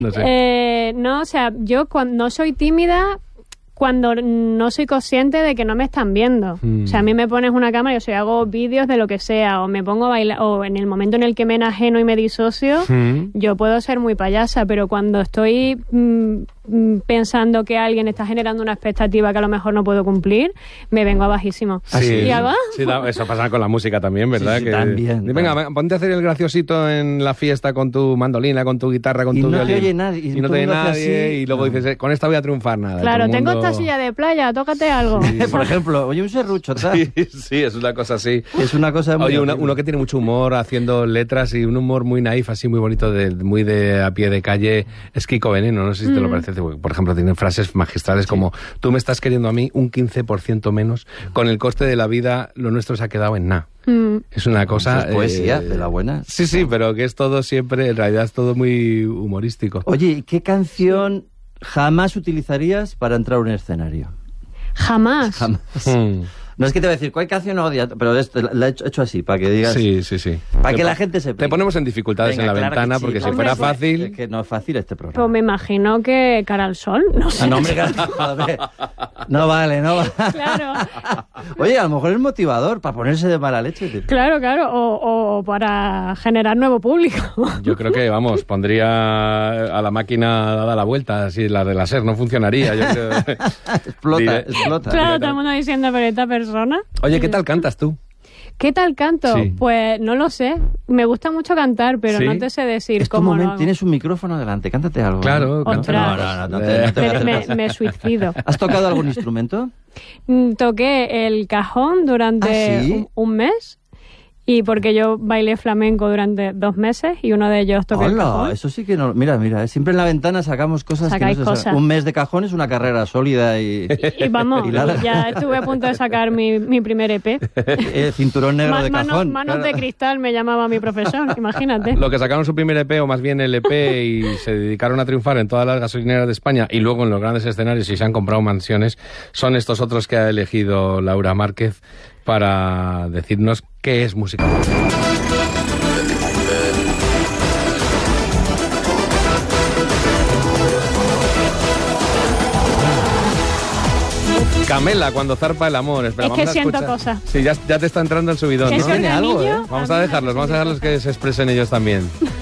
No sé. No, o sea, yo no soy tímida cuando no soy consciente de que no me están viendo. O sea, a mí me pones una cámara y yo hago vídeos de lo que sea, o me pongo a bailar, o en el momento en el que me enajeno y me disocio, yo puedo ser muy payasa, pero cuando estoy pensando que alguien está generando una expectativa que a lo mejor no puedo cumplir, me vengo a bajísimo. Sí, y hago, sí, eso pasa con la música también, ¿verdad? Sí, también. Venga, ponte a hacer el graciosito en la fiesta con tu mandolina, con tu guitarra, con tu violín. Y no te oye nadie. Y no te oye nadie, y luego dices, con esta voy a triunfar, nada. Claro, tengo esta silla de playa, tócate algo. Sí. Por ejemplo, oye, un serrucho, tal. Sí, es una cosa así. Es una cosa muy... Oye, uno que tiene mucho humor haciendo letras y un humor muy naif, así muy bonito, muy de a pie de calle, es Kiko Veneno, no sé si te lo parece. Por ejemplo, tiene frases magistrales como: tú me estás queriendo a mí un 15% menos, con el coste de la vida lo nuestro se ha quedado en nada. Es una cosa... Es poesía, de la buena. Sí, pero que es todo siempre, en realidad es todo muy humorístico. Oye, ¿qué canción jamás utilizarías para entrar a un escenario? Jamás. No es que te voy a decir cuál canción odias, pero la he hecho así, para que digas... Sí. Para que la gente sepa. Te ponemos en dificultades en la ventana, porque si fuera fácil... Es que no es fácil este programa. Pues me imagino que Cara al Sol, no sé. No, hombre, joder. No vale. Claro. Oye, a lo mejor es motivador para ponerse de mala leche. Claro, o para generar nuevo público. Yo creo que, vamos, pondría a la máquina dada la vuelta, así la de la SER, no funcionaría. Yo creo... explota. Claro, todo el mundo diciendo, pero esta persona... Oye, ¿qué tal cantas tú? ¿Qué tal canto? Sí. Pues no lo sé. Me gusta mucho cantar, pero ¿Sí? no te sé decir Es tu cómo lo momento, hago. tienes un micrófono delante, cántate algo. Claro, Ostras. No te Me suicido. ¿Has tocado algún instrumento? Toqué el cajón durante ¿Ah, sí? un mes. Y porque yo bailé flamenco durante 2 meses y uno de ellos toqué el cajón. Eso sí que no... Mira, siempre en la ventana sacamos cosas Sacáis que no se cosas. saben. Un mes de cajón es una carrera sólida y... Y vamos, y larga. ya estuve a punto de sacar mi primer EP. Cinturón negro de cajón. Manos claro. de cristal me llamaba mi profesor, imagínate. Lo que sacaron su primer EP, o más bien el EP, y se dedicaron a triunfar en todas las gasolineras de España y luego en los grandes escenarios y se han comprado mansiones, son estos otros que ha elegido Laura Márquez para decirnos qué es música. Camela, cuando zarpa el amor. Espera, Es que vamos a siento escuchar. cosas. Sí, ya te está entrando el subidón, Que ¿no? ese Tiene algo, organillo, ¿eh? Vamos a dejarlos que se expresen ellos también.